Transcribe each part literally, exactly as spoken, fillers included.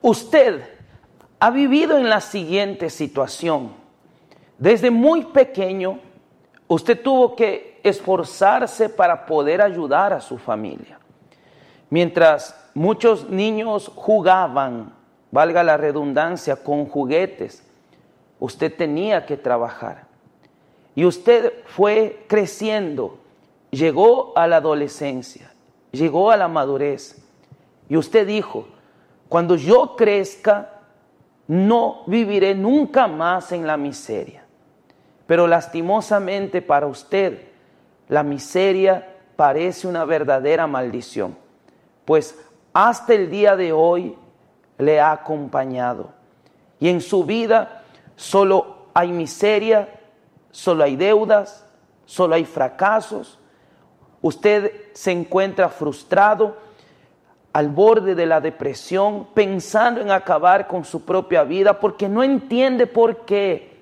usted ha vivido en la siguiente situación. Desde muy pequeño, usted tuvo que esforzarse para poder ayudar a su familia. Mientras muchos niños jugaban, valga la redundancia, con juguetes, usted tenía que trabajar. Y usted fue creciendo, llegó a la adolescencia, llegó a la madurez. Y usted dijo, cuando yo crezca, no viviré nunca más en la miseria. Pero lastimosamente para usted, la miseria parece una verdadera maldición, pues hasta el día de hoy le ha acompañado. Y en su vida solo hay miseria, solo hay deudas, solo hay fracasos. Usted se encuentra frustrado, al borde de la depresión, pensando en acabar con su propia vida, porque no entiende por qué.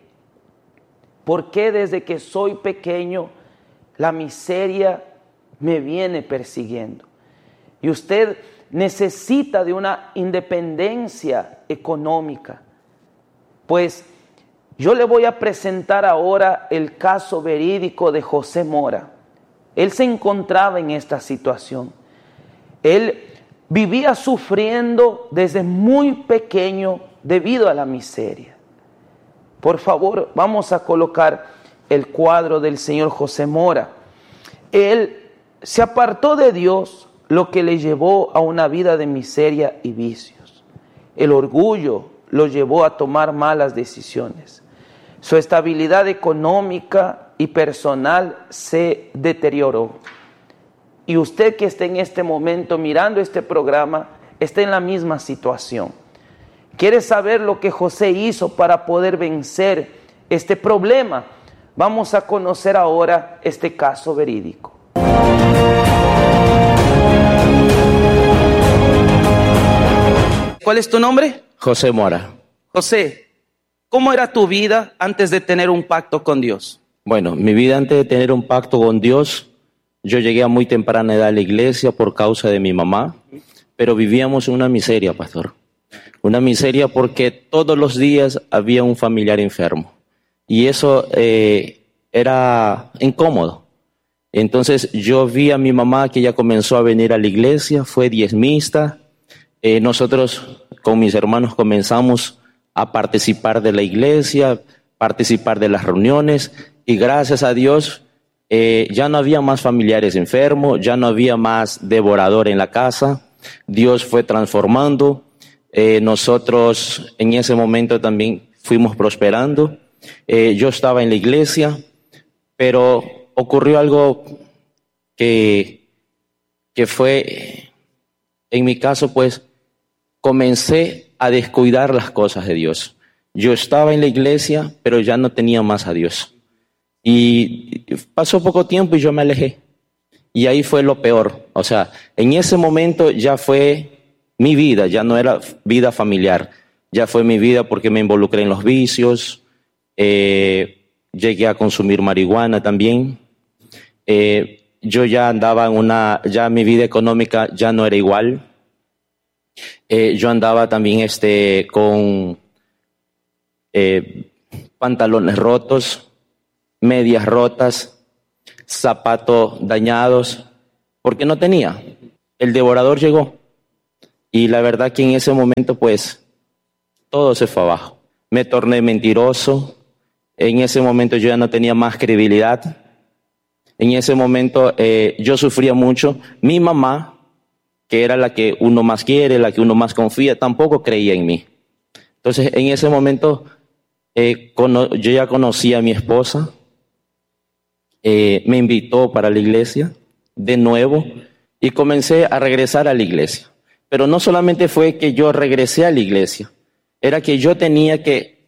¿Por qué desde que soy pequeño la miseria me viene persiguiendo? Y usted necesita de una independencia económica. Pues yo le voy a presentar ahora el caso verídico de José Mora. Él se encontraba en esta situación. Él vivía sufriendo desde muy pequeño debido a la miseria. Por favor, vamos a colocar el cuadro del señor José Mora. Él se apartó de Dios, lo que le llevó a una vida de miseria y vicios. El orgullo lo llevó a tomar malas decisiones. Su estabilidad económica y personal se deterioró. Y usted que está en este momento mirando este programa, está en la misma situación. ¿Quiere saber lo que José hizo para poder vencer este problema? Vamos a conocer ahora este caso verídico. ¿Cuál es tu nombre? José Mora. José, ¿cómo era tu vida antes de tener un pacto con Dios? Bueno, mi vida antes de tener un pacto con Dios, yo llegué a muy temprana edad a la iglesia por causa de mi mamá, pero vivíamos una miseria, pastor. Una miseria porque todos los días había un familiar enfermo y eso eh, era incómodo. Entonces yo vi a mi mamá que ya comenzó a venir a la iglesia, fue diezmista. Eh, nosotros con mis hermanos comenzamos a participar de la iglesia, participar de las reuniones y gracias a Dios eh, ya no había más familiares enfermos, ya no había más devorador en la casa. Dios fue transformando. Eh, nosotros en ese momento también fuimos prosperando. Eh, yo estaba en la iglesia, pero ocurrió algo que, que fue, en mi caso, pues, comencé a descuidar las cosas de Dios. Yo estaba en la iglesia, pero ya no tenía más a Dios. Y pasó poco tiempo y yo me alejé. Y ahí fue lo peor. O sea, en ese momento ya fue mi vida, ya no era vida familiar. Ya fue mi vida porque me involucré en los vicios. Eh, llegué a consumir marihuana también. Eh, yo ya andaba en una, ya mi vida económica ya no era igual. Eh, yo andaba también este, con eh, pantalones rotos, medias rotas, zapatos dañados, porque no tenía. El devorador llegó y la verdad que en ese momento pues todo se fue abajo. Me torné mentiroso, en ese momento yo ya no tenía más credibilidad, en ese momento eh, yo sufría mucho. Mi mamá, que era la que uno más quiere, la que uno más confía, tampoco creía en mí. Entonces en ese momento eh, cono- yo ya conocía a mi esposa. Eh, me invitó para la iglesia de nuevo y comencé a regresar a la iglesia. Pero no solamente fue que yo regresé a la iglesia, era que yo tenía que,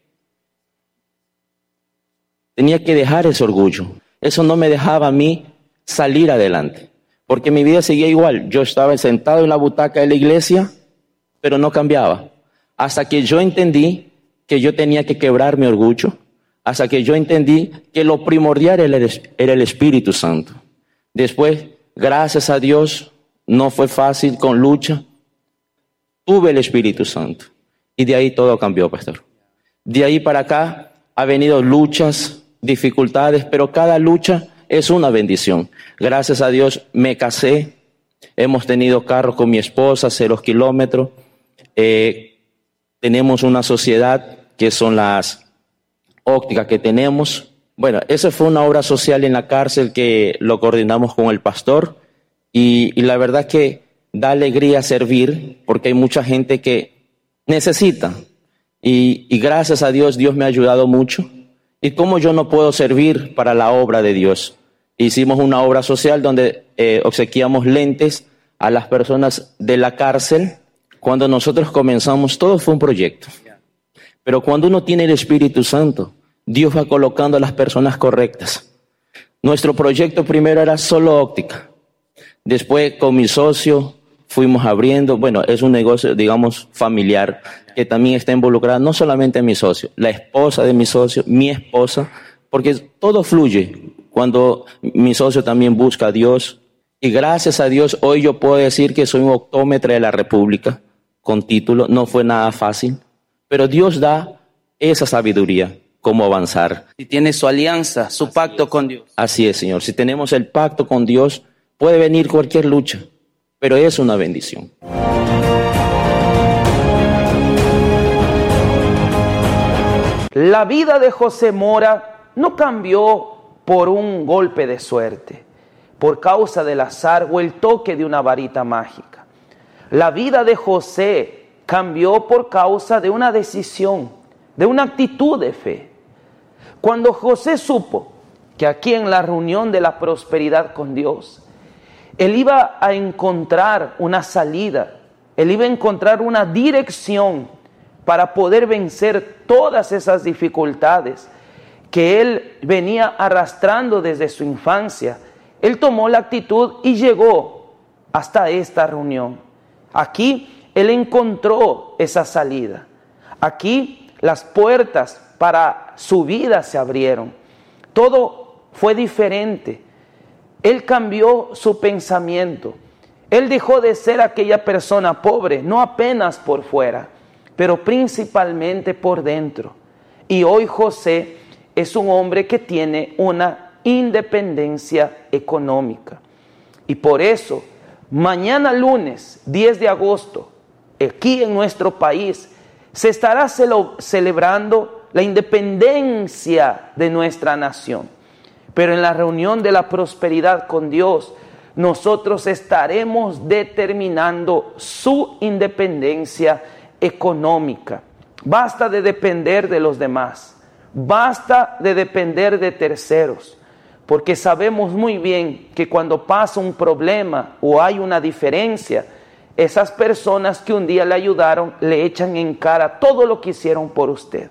tenía que dejar ese orgullo. Eso no me dejaba a mí salir adelante, porque mi vida seguía igual. Yo estaba sentado en la butaca de la iglesia, pero no cambiaba. Hasta que yo entendí que yo tenía que quebrar mi orgullo, hasta que yo entendí que lo primordial era el Espíritu Santo. Después, gracias a Dios, no fue fácil, con lucha, tuve el Espíritu Santo. Y de ahí todo cambió, pastor. De ahí para acá ha venido luchas, dificultades, pero cada lucha es una bendición. Gracias a Dios me casé, hemos tenido carro con mi esposa, cero kilómetros, eh, tenemos una sociedad que son las ópticas que tenemos. Bueno, esa fue una obra social en la cárcel que lo coordinamos con el pastor y, y la verdad que da alegría servir porque hay mucha gente que necesita y, y gracias a Dios, Dios me ha ayudado mucho. ¿Y cómo yo no puedo servir para la obra de Dios? Hicimos una obra social donde eh, obsequiamos lentes a las personas de la cárcel. Cuando nosotros comenzamos, todo fue un proyecto. Pero cuando uno tiene el Espíritu Santo, Dios va colocando a las personas correctas. Nuestro proyecto primero era solo óptica. Después con mi socio fuimos abriendo, bueno, es un negocio, digamos, familiar, que también está involucrado no solamente mi socio, la esposa de mi socio, mi esposa, porque todo fluye cuando mi socio también busca a Dios. Y gracias a Dios, hoy yo puedo decir que soy un optómetra de la República, con título, no fue nada fácil, pero Dios da esa sabiduría, cómo avanzar. Si tiene su alianza, su Así pacto es. Con Dios. Así es, Señor, si tenemos el pacto con Dios, puede venir cualquier lucha, pero es una bendición. La vida de José Mora no cambió por un golpe de suerte, por causa del azar o el toque de una varita mágica. La vida de José cambió por causa de una decisión, de una actitud de fe. Cuando José supo que aquí en la reunión de la prosperidad con Dios, él iba a encontrar una salida, él iba a encontrar una dirección para poder vencer todas esas dificultades que él venía arrastrando desde su infancia. Él tomó la actitud y llegó hasta esta reunión. Aquí él encontró esa salida. Aquí las puertas para su vida se abrieron. Todo fue diferente. Él cambió su pensamiento. Él dejó de ser aquella persona pobre, no apenas por fuera, pero principalmente por dentro. Y hoy José es un hombre que tiene una independencia económica. Y por eso, mañana lunes, diez de agosto, aquí en nuestro país, se estará celo- celebrando la independencia de nuestra nación. Pero en la reunión de la prosperidad con Dios, nosotros estaremos determinando su independencia económica. Basta de depender de los demás. Basta de depender de terceros. Porque sabemos muy bien que cuando pasa un problema o hay una diferencia, esas personas que un día le ayudaron le echan en cara todo lo que hicieron por usted.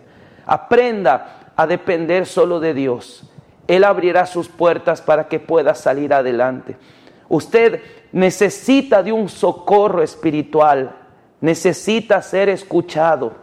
Aprenda a depender solo de Dios. Él abrirá sus puertas para que pueda salir adelante. Usted necesita de un socorro espiritual, necesita ser escuchado.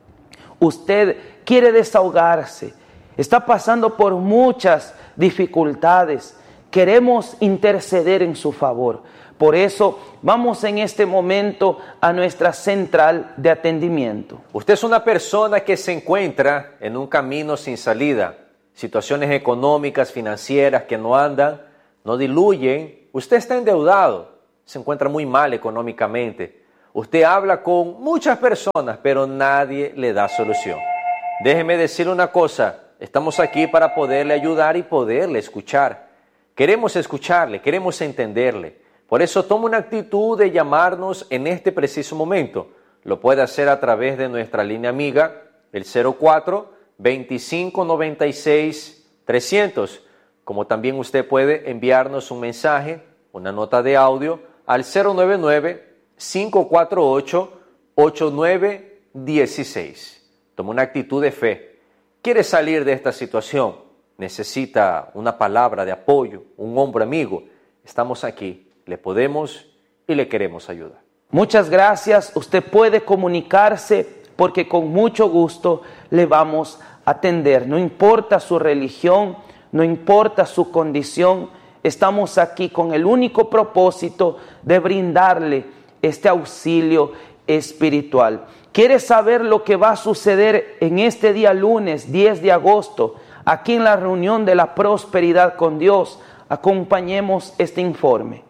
Usted quiere desahogarse, está pasando por muchas dificultades. Queremos interceder en su favor. Por eso vamos en este momento a nuestra central de atendimiento. Usted es una persona que se encuentra en un camino sin salida. Situaciones económicas, financieras que no andan, no diluyen. Usted está endeudado, se encuentra muy mal económicamente. Usted habla con muchas personas, pero nadie le da solución. Déjeme decirle una cosa, estamos aquí para poderle ayudar y poderle escuchar. Queremos escucharle, queremos entenderle. Por eso toma una actitud de llamarnos en este preciso momento. Lo puede hacer a través de nuestra línea amiga, el cero cuatro, veinticinco noventa y seis, trescientos. Como también usted puede enviarnos un mensaje, una nota de audio al cero nueve nueve, cinco cuatro ocho, ocho nueve uno seis. Toma una actitud de fe. ¿Quiere salir de esta situación? ¿Necesita una palabra de apoyo, un hombro amigo? Estamos aquí. Le podemos y le queremos ayudar. Muchas gracias. Usted puede comunicarse porque con mucho gusto le vamos a atender. No importa su religión, no importa su condición, estamos aquí con el único propósito de brindarle este auxilio espiritual. ¿Quieres saber lo que va a suceder en este día lunes diez de agosto, aquí en la reunión de la prosperidad con Dios? Acompañemos este informe.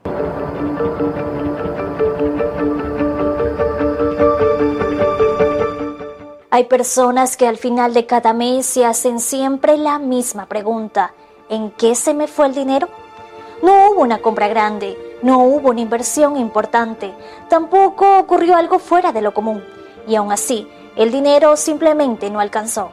Hay personas que al final de cada mes se hacen siempre la misma pregunta: ¿en qué se me fue el dinero? No hubo una compra grande, no hubo una inversión importante, tampoco ocurrió algo fuera de lo común, y aún así, el dinero simplemente no alcanzó.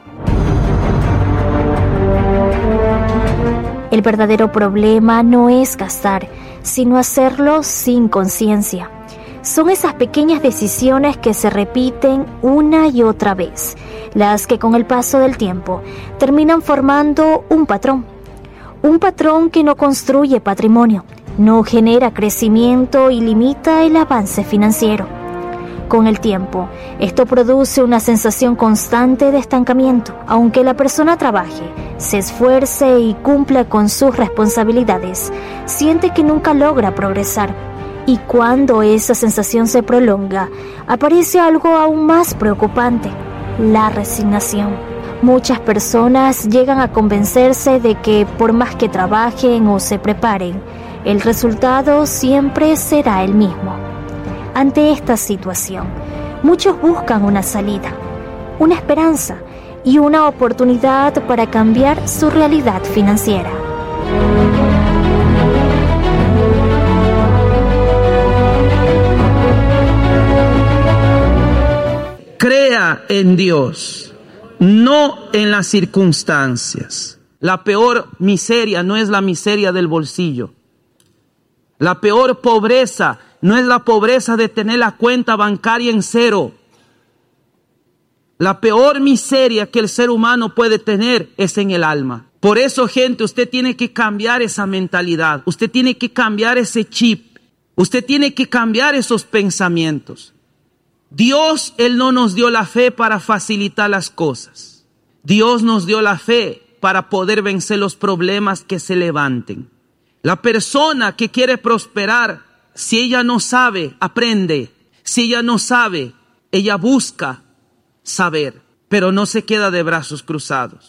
El verdadero problema no es gastar, sino hacerlo sin conciencia. Son esas pequeñas decisiones que se repiten una y otra vez, las que con el paso del tiempo terminan formando un patrón. Un patrón que no construye patrimonio, no genera crecimiento y limita el avance financiero. Con el tiempo, esto produce una sensación constante de estancamiento. Aunque la persona trabaje, se esfuerce y cumpla con sus responsabilidades, siente que nunca logra progresar. Y cuando esa sensación se prolonga, aparece algo aún más preocupante: la resignación. Muchas personas llegan a convencerse de que por más que trabajen o se preparen, el resultado siempre será el mismo. Ante esta situación, muchos buscan una salida, una esperanza y una oportunidad para cambiar su realidad financiera. Crea en Dios, no en las circunstancias. La peor miseria no es la miseria del bolsillo. La peor pobreza no es la pobreza de tener la cuenta bancaria en cero. La peor miseria que el ser humano puede tener es en el alma. Por eso, gente, usted tiene que cambiar esa mentalidad. Usted tiene que cambiar ese chip. Usted tiene que cambiar esos pensamientos. Dios, Él no nos dio la fe para facilitar las cosas. Dios nos dio la fe para poder vencer los problemas que se levanten. La persona que quiere prosperar, si ella no sabe, aprende. Si ella no sabe, ella busca saber, pero no se queda de brazos cruzados.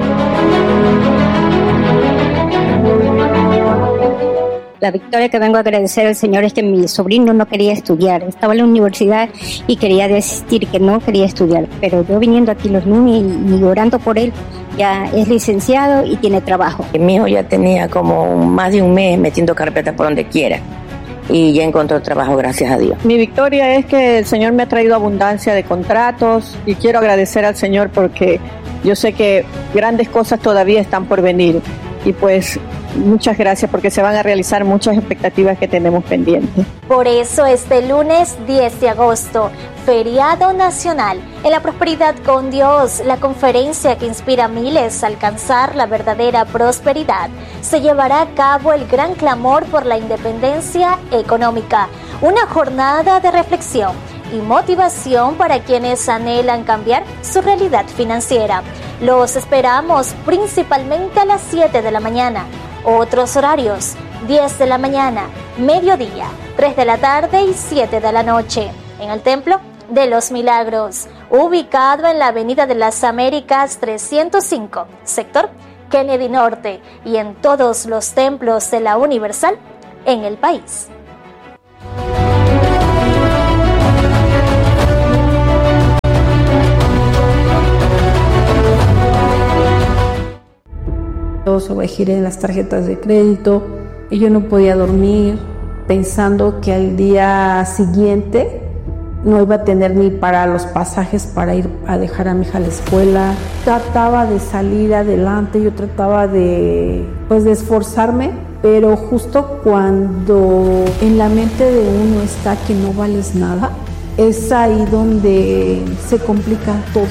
La victoria que vengo a agradecer al Señor es que mi sobrino no quería estudiar. Estaba en la universidad y quería desistir, que no quería estudiar. Pero yo viniendo aquí los lunes y, y orando por él, ya es licenciado y tiene trabajo. Mi hijo ya tenía como más de un mes metiendo carpeta por donde quiera. Y ya encontró trabajo, gracias a Dios. Mi victoria es que el Señor me ha traído abundancia de contratos y quiero agradecer al Señor porque yo sé que grandes cosas todavía están por venir. Y pues muchas gracias porque se van a realizar muchas expectativas que tenemos pendientes. Por eso este lunes diez de agosto, feriado nacional, en la prosperidad con Dios, la conferencia que inspira a miles a alcanzar la verdadera prosperidad, se llevará a cabo el gran clamor por la independencia económica, una jornada de reflexión y motivación para quienes anhelan cambiar su realidad financiera. Los esperamos principalmente a las siete de la mañana. Otros horarios: diez de la mañana, mediodía, tres de la tarde y siete de la noche. En el Templo de los Milagros, ubicado en la Avenida de las Américas trescientos cinco, sector Kennedy Norte, y en todos los templos de la Universal en el país. Todo sobregiré en las tarjetas de crédito y yo no podía dormir pensando que al día siguiente no iba a tener ni para los pasajes para ir a dejar a mi hija a la escuela. Trataba de salir adelante, yo trataba de, pues, de esforzarme, pero justo cuando en la mente de uno está que no vales nada, es ahí donde se complica todo.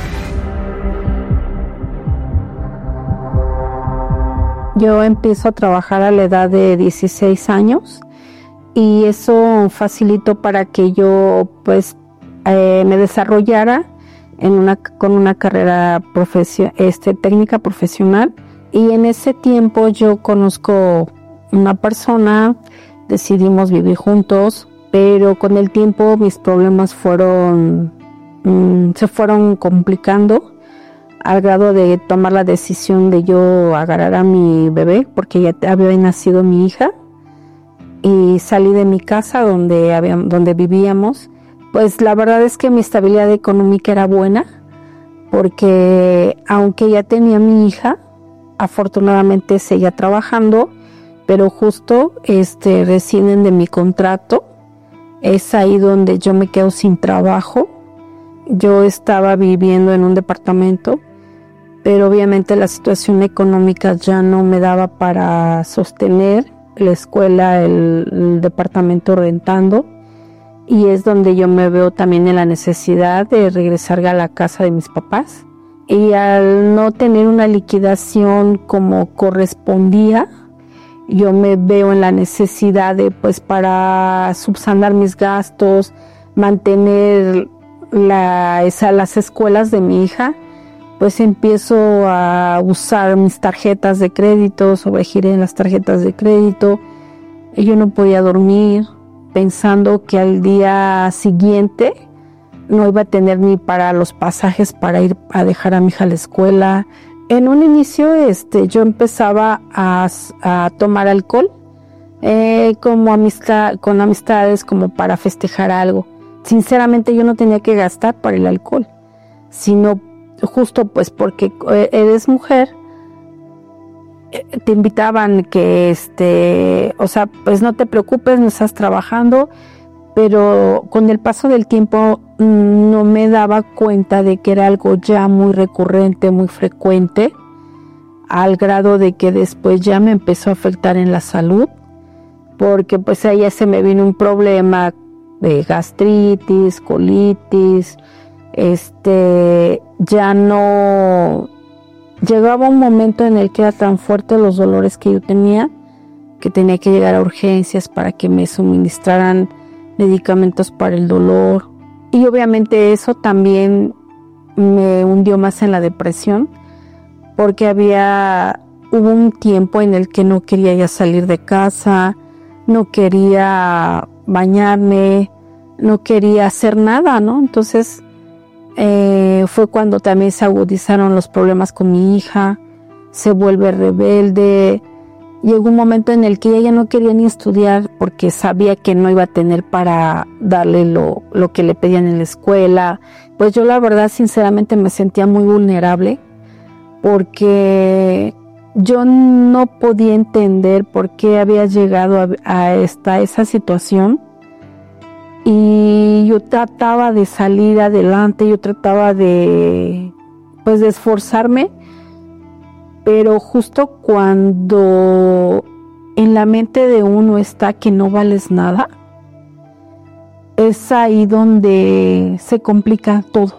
Yo empiezo a trabajar a la edad de dieciséis años y eso facilitó para que yo pues eh, me desarrollara en una, con una carrera profesio, este, técnica profesional, y en ese tiempo yo conozco una persona, decidimos vivir juntos pero con el tiempo mis problemas fueron, mmm, se fueron complicando al grado de tomar la decisión de yo agarrar a mi bebé, porque ya había nacido mi hija, y salí de mi casa donde, había, donde vivíamos. Pues la verdad es que mi estabilidad económica era buena, porque aunque ya tenía mi hija, afortunadamente seguía trabajando, pero justo este, rescinden de mi contrato. Es ahí donde yo me quedo sin trabajo. Yo estaba viviendo en un departamento, pero obviamente la situación económica ya no me daba para sostener la escuela, el, el departamento rentando, y es donde yo me veo también en la necesidad de regresar a la casa de mis papás. Y al no tener una liquidación como correspondía, yo me veo en la necesidad de, pues, para subsanar mis gastos, mantener la, esa, las escuelas de mi hija, pues empiezo a usar mis tarjetas de crédito, sobregiré en las tarjetas de crédito. Y yo no podía dormir, pensando que al día siguiente no iba a tener ni para los pasajes para ir a dejar a mi hija a la escuela. En un inicio este, yo empezaba a, a tomar alcohol, eh, como amistad, con amistades, como para festejar algo. Sinceramente yo no tenía que gastar para el alcohol, sino justo pues porque eres mujer, te invitaban que, este, o sea, pues no te preocupes, no estás trabajando, pero con el paso del tiempo no me daba cuenta de que era algo ya muy recurrente, muy frecuente, al grado de que después ya me empezó a afectar en la salud, porque pues ahí ya se me vino un problema de gastritis, colitis, este, ya no, llegaba un momento en el que era tan fuerte los dolores que yo tenía, que tenía que llegar a urgencias para que me suministraran medicamentos para el dolor, y obviamente eso también me hundió más en la depresión, porque había, hubo un tiempo en el que no quería ya salir de casa, no quería bañarme, no quería hacer nada, ¿no? Entonces eh, fue cuando también se agudizaron los problemas con mi hija, se vuelve rebelde. Llegó un momento en el que ella no quería ni estudiar porque sabía que no iba a tener para darle lo, lo que le pedían en la escuela. Pues yo la verdad sinceramente me sentía muy vulnerable, porque yo no podía entender por qué había llegado a, a esta, esa situación, y yo trataba de salir adelante, yo trataba de, pues, de esforzarme, pero justo cuando en la mente de uno está que no vales nada, es ahí donde se complica todo.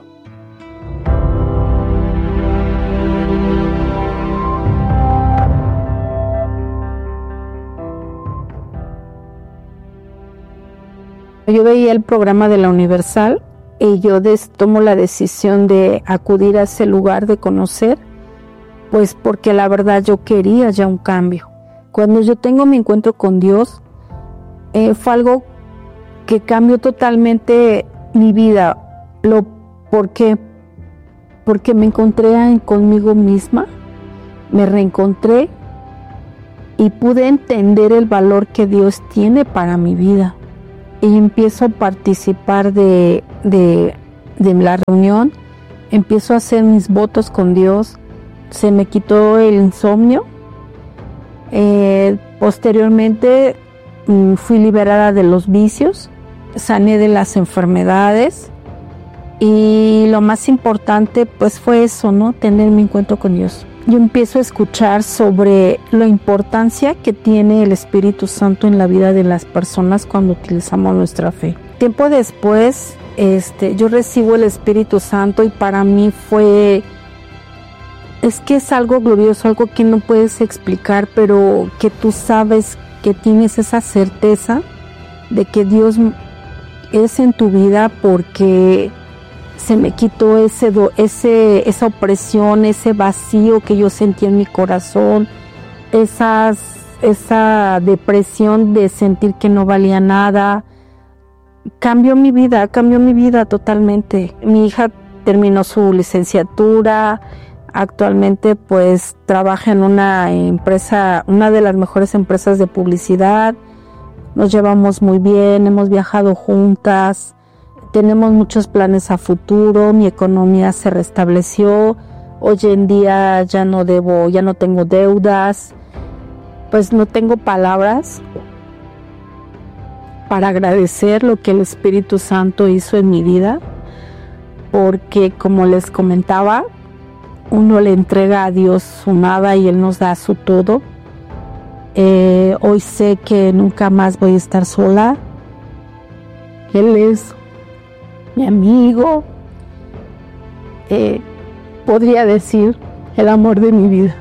Yo veía el programa de la Universal y yo des, tomo la decisión de acudir a ese lugar, de conocer, pues porque la verdad yo quería ya un cambio. Cuando yo tengo mi encuentro con Dios, eh, fue algo que cambió totalmente mi vida. Lo, ¿Por qué? Porque me encontré conmigo misma, me reencontré y pude entender el valor que Dios tiene para mi vida. Y empiezo a participar de, de, de la reunión, empiezo a hacer mis votos con Dios, se me quitó el insomnio, eh, posteriormente mm, fui liberada de los vicios, sané de las enfermedades, y lo más importante pues fue eso, ¿no? Tener mi encuentro con Dios. Yo empiezo a escuchar sobre la importancia que tiene el Espíritu Santo en la vida de las personas cuando utilizamos nuestra fe. Tiempo después, este, yo recibo el Espíritu Santo y para mí fue, es que es algo glorioso, algo que no puedes explicar, pero que tú sabes que tienes esa certeza de que Dios es en tu vida, porque se me quitó ese, ese, esa opresión, ese vacío que yo sentía en mi corazón, esas, esa depresión de sentir que no valía nada, cambió mi vida, cambió mi vida totalmente. Mi hija terminó su licenciatura, actualmente pues trabaja en una empresa, una de las mejores empresas de publicidad. Nos llevamos muy bien, hemos viajado juntas, tenemos muchos planes a futuro, mi economía se restableció, hoy en día ya no debo, ya no tengo deudas, pues no tengo palabras para agradecer lo que el Espíritu Santo hizo en mi vida, porque como les comentaba, uno le entrega a Dios su nada y Él nos da su todo. Eh, hoy sé que nunca más voy a estar sola. Él es mi amigo, eh, podría decir el amor de mi vida.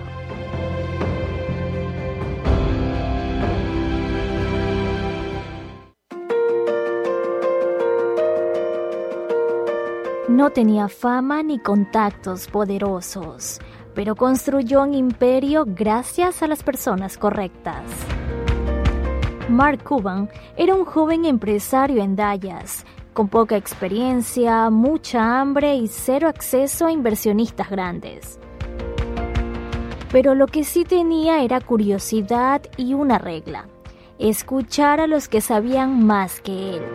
No tenía fama ni contactos poderosos, pero construyó un imperio gracias a las personas correctas. Mark Cuban era un joven empresario en Dallas, con poca experiencia, mucha hambre y cero acceso a inversionistas grandes. Pero lo que sí tenía era curiosidad y una regla: escuchar a los que sabían más que él.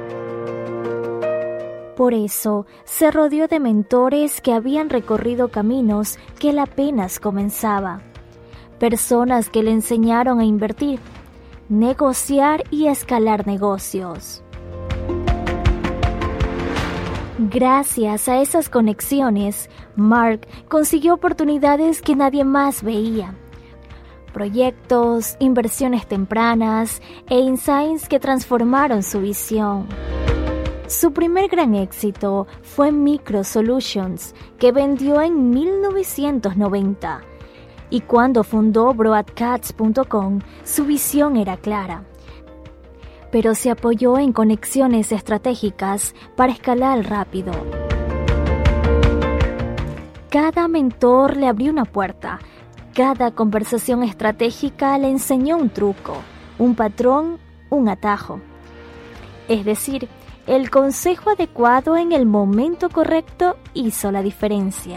Por eso, se rodeó de mentores que habían recorrido caminos que él apenas comenzaba. Personas que le enseñaron a invertir, negociar y escalar negocios. Gracias a esas conexiones, Mark consiguió oportunidades que nadie más veía. Proyectos, inversiones tempranas e insights que transformaron su visión. Su primer gran éxito fue Micro Solutions, que vendió en mil novecientos noventa. Y cuando fundó Broadcast punto com, su visión era clara. Pero se apoyó en conexiones estratégicas para escalar rápido. Cada mentor le abrió una puerta. Cada conversación estratégica le enseñó un truco, un patrón, un atajo. Es decir, el consejo adecuado en el momento correcto hizo la diferencia.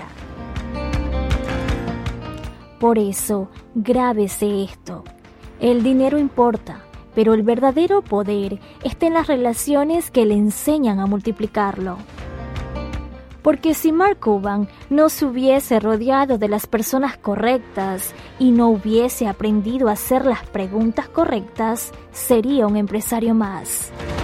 Por eso, grábese esto. El dinero importa, pero el verdadero poder está en las relaciones que le enseñan a multiplicarlo. Porque si Mark Cuban no se hubiese rodeado de las personas correctas y no hubiese aprendido a hacer las preguntas correctas, sería un empresario más.